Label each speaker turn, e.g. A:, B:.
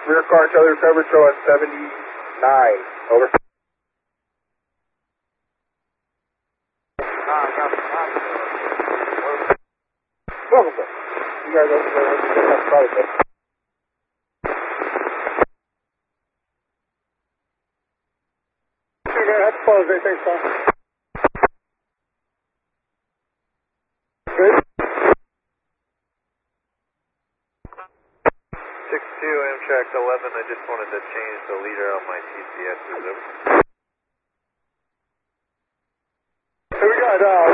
A: Rear car Charlie recovered, show at 79. Over. Welcome, sir. You guys over there, probably good. You're going to have to close anything, son. Good.
B: 62 Amtrak 11, I just wanted to change the leader on my TCS.
A: So we got